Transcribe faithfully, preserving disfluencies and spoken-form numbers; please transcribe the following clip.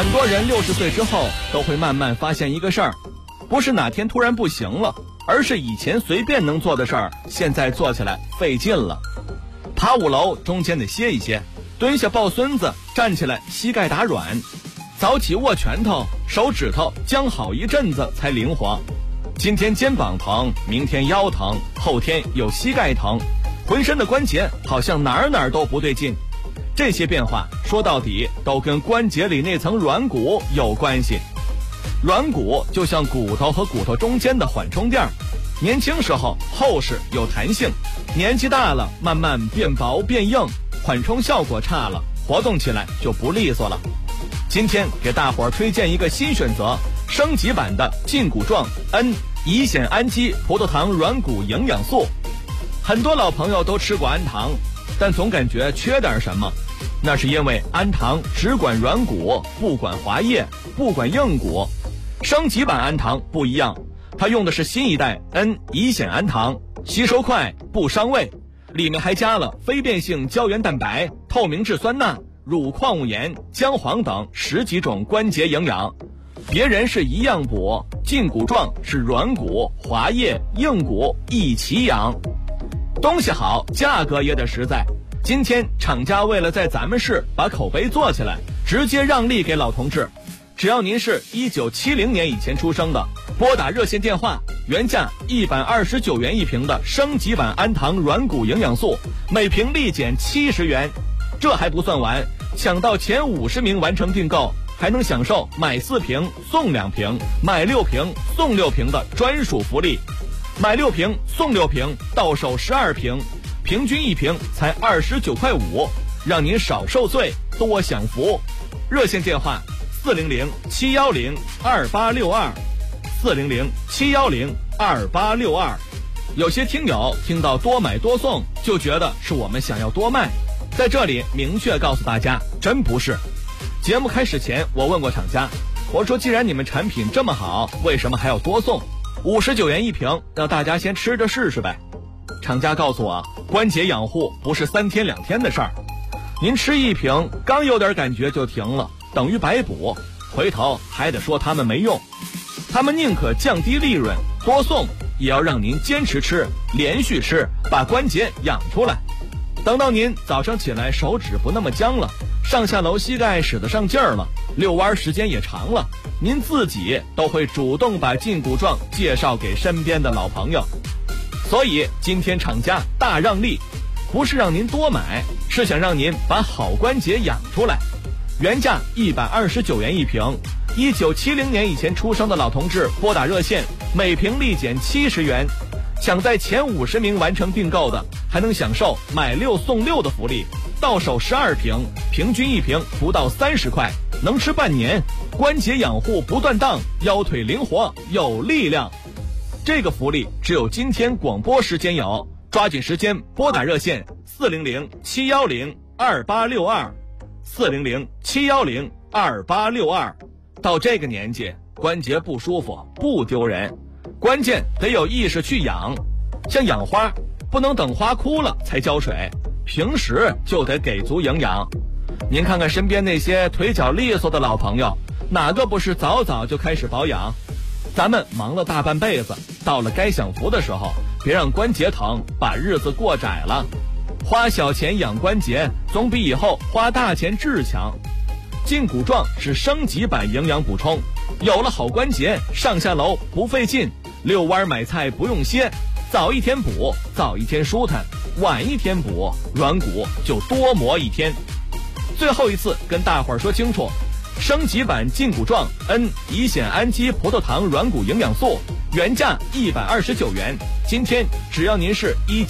很多人六十岁之后都会慢慢发现一个事儿，不是哪天突然不行了，而是以前随便能做的事儿，现在做起来费劲了。爬五楼中间得歇一歇，蹲下抱孙子，站起来膝盖打软，早起握拳头，手指头僵好一阵子才灵活。今天肩膀疼，明天腰疼，后天有膝盖疼，浑身的关节好像哪儿哪儿都不对劲。这些变化说到底都跟关节里那层软骨有关系。软骨就像骨头和骨头中间的缓冲垫，年轻时候厚实有弹性，年纪大了慢慢变薄变硬，缓冲效果差了，活动起来就不利索了。今天给大伙儿推荐一个新选择，升级版的胫骨状 N 乙酰氨基葡萄糖软骨营养素。很多老朋友都吃过氨糖，但总感觉缺点什么，那是因为氨糖只管软骨，不管滑液，不管硬骨。升级版氨糖不一样，它用的是新一代 N 乙酰氨糖，吸收快，不伤胃，里面还加了非变性胶原蛋白、透明质酸钠、乳矿物盐、姜黄等十几种关节营养。别人是一样补，胫骨状是软骨、滑液、硬骨一起养。东西好，价格也得实在。今天厂家为了在咱们市把口碑做起来，直接让利给老同志。只要您是一九七零年以前出生的，拨打热线电话，原价一百二十九元一瓶的升级版氨糖软骨营养素，每瓶立减七十元。这还不算完，抢到前五十名完成订购，还能享受买四瓶送两瓶，买六瓶送六瓶的专属福利。买六瓶送六瓶，到手十二瓶，平均一瓶才二十九块五，让您少受罪，多享福。热线电话四零零七幺零二八六二，四零零七幺零二八六二。有些听友听到多买多送，就觉得是我们想要多卖，在这里明确告诉大家，真不是。节目开始前，我问过厂家，我说既然你们产品这么好，为什么还要多送？五十九元一瓶，让大家先吃着试试呗。厂家告诉我，关节养护不是三天两天的事儿，您吃一瓶刚有点感觉就停了，等于白补，回头还得说他们没用。他们宁可降低利润多送，也要让您坚持吃，连续吃，把关节养出来。等到您早上起来手指不那么僵了，上下楼膝盖使得上劲儿了，遛弯时间也长了，您自己都会主动把胫骨状介绍给身边的老朋友。所以今天厂家大让利，不是让您多买，是想让您把好关节养出来。原价一百二十九元一瓶，一九七零年以前出生的老同志拨打热线，每瓶立减七十元。抢在前五十名完成订购的，还能享受买六送六的福利，到手十二瓶，平均一瓶不到三十块，能吃半年，关节养护不断档，腰腿灵活有力量。这个福利只有今天广播时间有，抓紧时间拨打热线四零零七幺零二八六二，四零零七幺零二八六二。到这个年纪，关节不舒服不丢人，关键得有意识去养。像养花，不能等花枯了才浇水，平时就得给足营养。您看看身边那些腿脚利索的老朋友，哪个不是早早就开始保养？咱们忙了大半辈子，到了该享福的时候，别让关节疼把日子过窄了。花小钱养关节，总比以后花大钱治强。胫骨状是升级版营养补充，有了好关节，上下楼不费劲，遛弯买菜不用歇，早一天补早一天舒坦，晚一天补软骨就多磨一天。最后一次跟大伙儿说清楚，升级版胫骨状 N 乙酰氨基葡萄糖软骨营养素，原价一百二十九元，今天只要您是一